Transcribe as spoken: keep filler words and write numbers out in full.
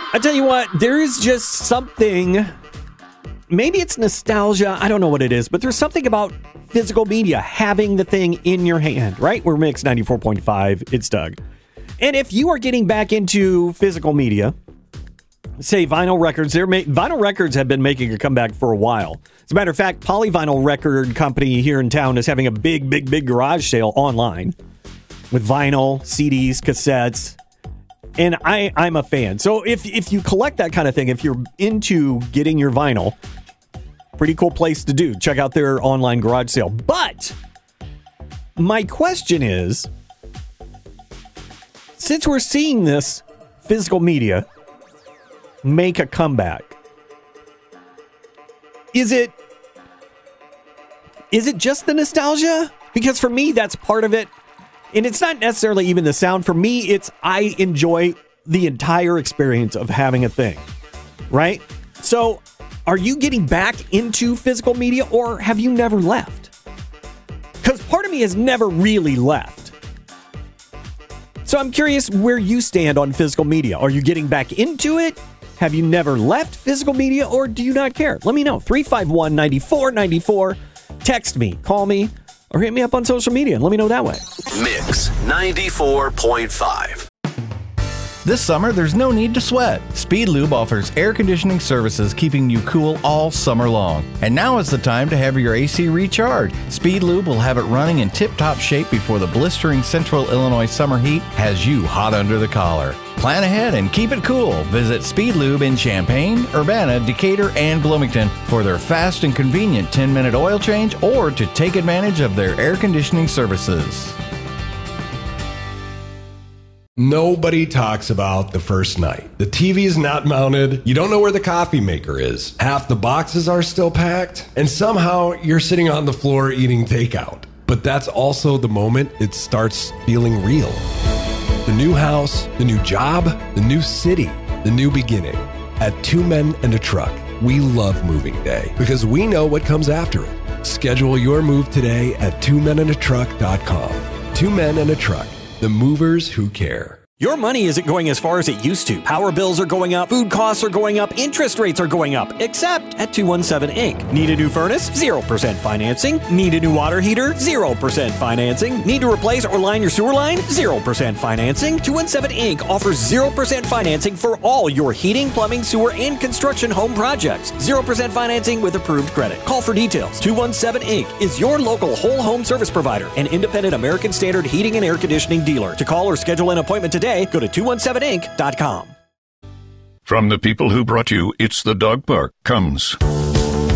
I tell you what, there is just something, maybe it's nostalgia, I don't know what it is, but there's something about physical media, having the thing in your hand, right? We're Mix ninety-four point five, it's Doug. And if you are getting back into physical media, say vinyl records, they're ma- vinyl records have been making a comeback for a while. As a matter of fact, Polyvinyl Record Company here in town is having a big, big, big garage sale online with vinyl, C Ds, cassettes, and I, I'm a fan. So if if you collect that kind of thing, if you're into getting your vinyl, pretty cool place to do. Check out their online garage sale. But my question is, since we're seeing this physical media make a comeback, is it is it just the nostalgia? Because for me, that's part of it. And it's not necessarily even the sound. For me, it's I enjoy the entire experience of having a thing, right? So are you getting back into physical media, or have you never left? Because part of me has never really left. So I'm curious where you stand on physical media. Are you getting back into it? Have you never left physical media, or do you not care? Let me know. three five one, nine four nine four. Text me, call me, or hit me up on social media and let me know that way. Mix ninety-four point five. This summer, there's no need to sweat. Speed Lube offers air conditioning services keeping you cool all summer long. And now is the time to have your A C recharged. Speed Lube will have it running in tip-top shape before the blistering central Illinois summer heat has you hot under the collar. Plan ahead and keep it cool. Visit Speed Lube in Champaign, Urbana, Decatur, and Bloomington for their fast and convenient ten-minute oil change, or to take advantage of their air conditioning services. Nobody talks about the first night. The T V is not mounted. You don't know where the coffee maker is. Half the boxes are still packed. And somehow you're sitting on the floor eating takeout. But that's also the moment it starts feeling real. The new house, the new job, the new city, the new beginning. At Two Men and a Truck, we love moving day because we know what comes after it. Schedule your move today at two men and a truck dot com. Two Men and a Truck. The movers who care. Your money isn't going as far as it used to. Power bills are going up, food costs are going up, interest rates are going up, except at two one seven Incorporated. Need a new furnace? zero percent financing. Need a new water heater? zero percent financing. Need to replace or line your sewer line? zero percent financing. two one seven Incorporated offers zero percent financing for all your heating, plumbing, sewer, and construction home projects. zero percent financing with approved credit. Call for details. two one seven Incorporated is your local whole home service provider and independent American Standard heating and air conditioning dealer. To call or schedule an appointment today, go to two one seven inc dot com. From the people who brought you It's the Dog Park comes